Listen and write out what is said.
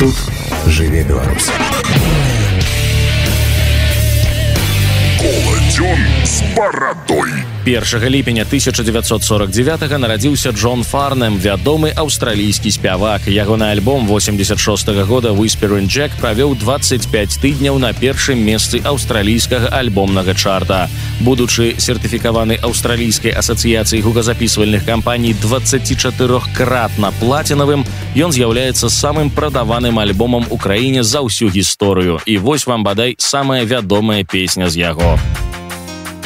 Тут жыве Беларусь. Коладзён з барадой. 1 ліпеня 1949 нарадзіўся Джон Фарнэм, вядомы аўстралійскі спявак. Ягоны альбом 86-го года «Whispering Jack» правёў 25 тыдняў на першым месцы аўстралійскага альбомнага чарта. Будучы сертыфікаваны аўстралійскай асацыяцыяй гуказапісвальных кампаній 24-кратна плацінавым, ён з'яўляецца самым прадаваным альбомам у краіне за ўсю гісторыю. І вось вам бадай самая вядомая песня з яго.